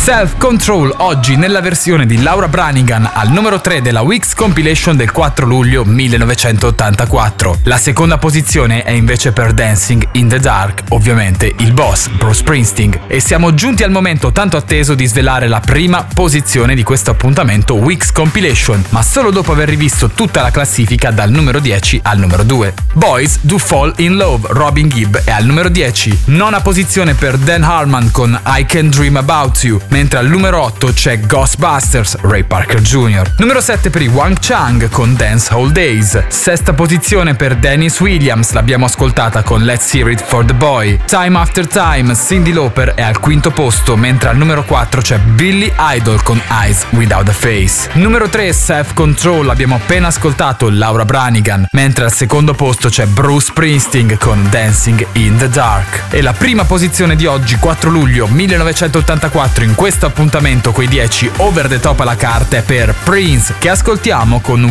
Self Control oggi nella versione di Laura Branigan al numero 3 della Weeks Compilation del 4 luglio 1984. La seconda posizione è invece per Dancing in the Dark, ovviamente il boss Bruce Springsteen. E siamo giunti al momento tanto atteso di svelare la prima posizione di questo appuntamento Weeks Compilation, ma solo dopo aver rivisto tutta la classifica dal numero 10 al numero 2. Boys Do Fall in Love, Robin Gibb è al numero 10. Nona posizione per Dan Harmon con I Can Dream About You, mentre al numero 8 c'è Ghostbusters, Ray Parker Jr. Numero 7 per i Wang Chang con Dance Hall Days. Sesta posizione per Dennis Williams, l'abbiamo ascoltata con Let's Hear It for the Boy. Time After Time, Cyndi Lauper è al quinto posto, mentre al numero 4 c'è Billy Idol con Eyes Without a Face. Numero 3 Self Control, abbiamo appena ascoltato Laura Branigan, mentre al secondo posto c'è Bruce Springsteen con Dancing in the Dark. E la prima posizione di oggi, 4 luglio 1984, in questo appuntamento coi 10 over the top alla carta è per Prince, che ascoltiamo con